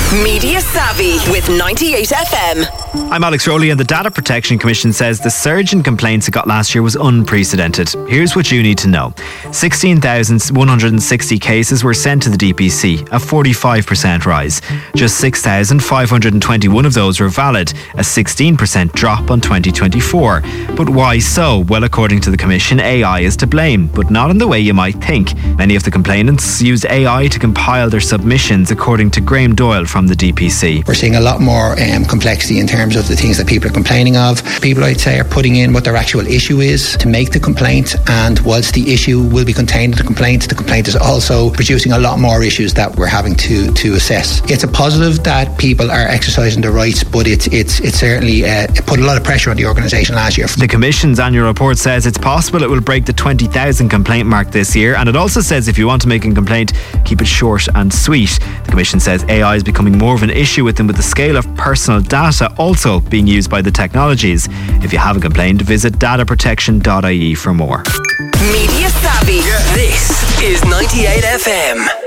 Media Savvy with 98 FM. I'm Alex Rowley, and the Data Protection Commission says the surge in complaints it got last year was unprecedented. Here's what you need to know. 16,160 cases were sent to the DPC, a 45% rise. Just 6,521 of those were valid, a 16% drop on 2024. But why so? Well, according to the Commission, AI is to blame, but not in the way you might think. Many of the complainants used AI to compile their submissions, according to Graham Doyle from the DPC. We're seeing a lot more complexity in terms of the things that people are complaining of. People, I'd say, are putting in what their actual issue is to make the complaint, and whilst the issue will be contained in the complaint is also producing a lot more issues that we're having to assess. It's a positive that people are exercising their rights, but it's certainly put a lot of pressure on the organisation last year. The Commission's annual report says it's possible it will break the 20,000 complaint mark this year, and it also says if you want to make a complaint, keep it short and sweet. The Commission says AI is becoming more of an issue with them, with the scale of personal data also being used by the technologies. If you have a complaint, visit dataprotection.ie for more. Media Savvy. This is 98 FM.